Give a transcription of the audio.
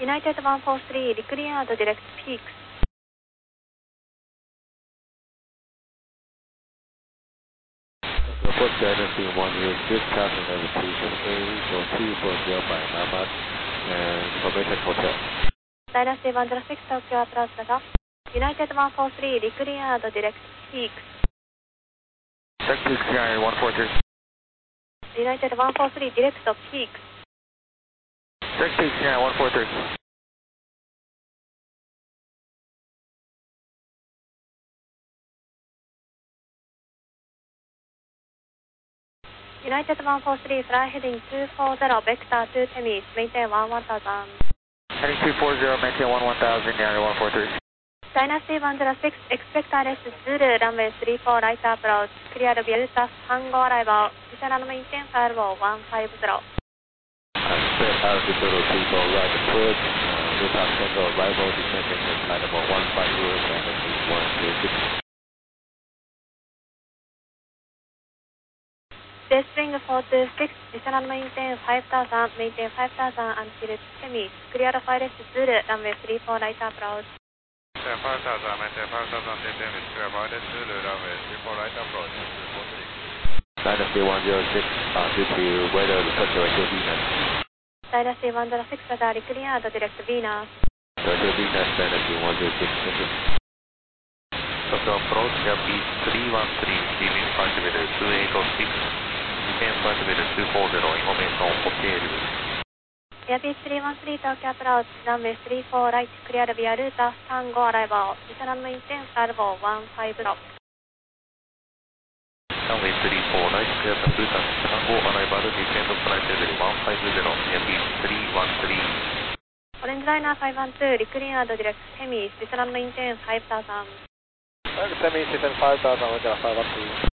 United 143, declared direct peaks. Report Dynasty 106, passing over 240 by Namad and Formation Hotel. Dynasty 106, Tokyo approach data. United 143, declared direct peaks. Direct peaks, CI 143. United 143, direct peaks. Direct peaks, CI 143. United 143, fly heading 240, vector 2 Temis, maintain 1000. Heading 240, maintain 1000, United 143. Dynasty 106, expect RS Zulu, runway 34, right approach, clear via Delta Tango arrival, Michelin maintain firewall 150. Set out to Zulu 34, right approach, Delta Tango arrival, descending at kind of 150, Dynasty 106. Spring 426, Michelin maintain 5000, maintain 5000 until Temis, clear for RS Zulu, runway 34, right approach. 5000, maintain 5000, Temis, clear for RS Zulu, runway 34, right approach, 243. Dynasty 106, due to weather, the fluctuation Venus. Dynasty 106, radar cleared, direct Venus. Direct Venus, Dynasty 106. Tokyo approach, Airbus 313, leaving flight level 2806. Descend flight level 240, information hotel. Airbus 313, Tokyo approach, runway 34, right, clear via Delta Tango arrival, Michelin maintain firewall 150. Runway 34, right, clear the Delta Tango arrival, descend flight level 150, Airbus 313. Orange Liner 512, declared direct Temis, Michelin maintain 5000. Temis, descend 5000, Roger 512.